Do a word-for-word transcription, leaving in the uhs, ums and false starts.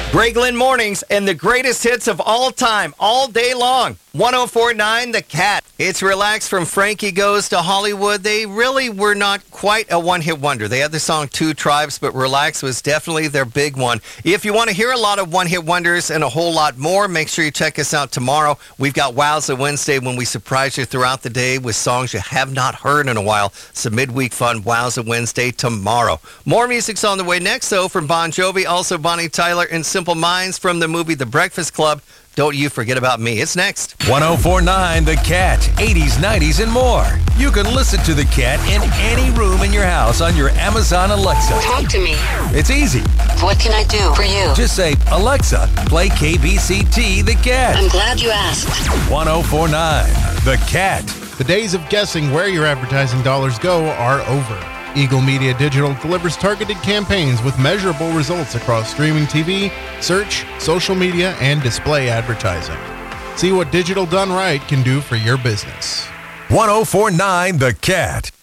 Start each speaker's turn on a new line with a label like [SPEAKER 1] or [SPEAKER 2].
[SPEAKER 1] Greg Lynn Mornings and the greatest hits of all time, all day long. one oh four point nine The Cat. It's Relax from Frankie Goes to Hollywood. They really were not quite a one-hit wonder. They had the song Two Tribes, but Relax was definitely their big one. If you want to hear a lot of one-hit wonders and a whole lot more, make sure you check us out tomorrow. We've got Wowza Wednesday when we surprise you throughout the day with songs you have not heard in a while. It's a midweek fun Wowza Wednesday tomorrow. More music's on the way next, though, from Bon Jovi, also Bonnie Tyler, and Simple Minds from the movie The Breakfast Club. Don't you forget about me. It's next.
[SPEAKER 2] one oh four point nine The Cat, eighties, nineties, and more. You can listen to The Cat in any room in your house on your Amazon Alexa.
[SPEAKER 3] Talk to me.
[SPEAKER 2] It's easy.
[SPEAKER 3] What can I do for you?
[SPEAKER 2] Just say, Alexa, play K B C T The Cat.
[SPEAKER 3] I'm glad you asked.
[SPEAKER 2] one oh four point nine The Cat.
[SPEAKER 4] The days of guessing where your advertising dollars go are over. Eagle Media Digital delivers targeted campaigns with measurable results across streaming T V, search, social media, and display advertising. See what digital done right can do for your business.
[SPEAKER 2] one oh four point nine The Cat.